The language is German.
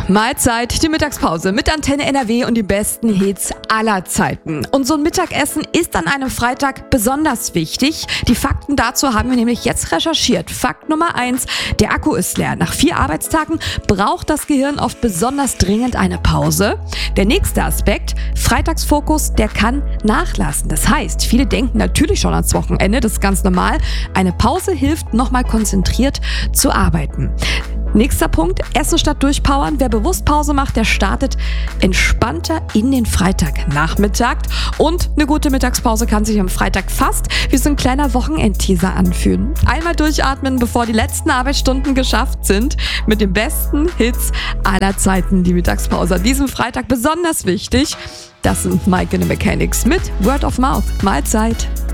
Mahlzeit, die Mittagspause mit Antenne NRW und die besten Hits aller Zeiten. Und so ein Mittagessen ist an einem Freitag besonders wichtig. Die Fakten dazu haben wir nämlich jetzt recherchiert. Fakt Nummer 1, der Akku ist leer. Nach 4 Arbeitstagen braucht das Gehirn oft besonders dringend eine Pause. Der nächste Aspekt, Freitagsfokus, der kann nachlassen. Das heißt, viele denken natürlich schon ans Wochenende, das ist ganz normal. Eine Pause hilft, nochmal konzentriert zu arbeiten. Nächster Punkt, Essen statt durchpowern. Wer bewusst Pause macht, der startet entspannter in den Freitagnachmittag. Und eine gute Mittagspause kann sich am Freitag fast wie so ein kleiner Wochenendteaser anfühlen. Einmal durchatmen, bevor die letzten Arbeitsstunden geschafft sind. Mit den besten Hits aller Zeiten die Mittagspause. An diesem Freitag besonders wichtig. Das sind Mike and the Mechanics mit Word of Mouth. Mahlzeit.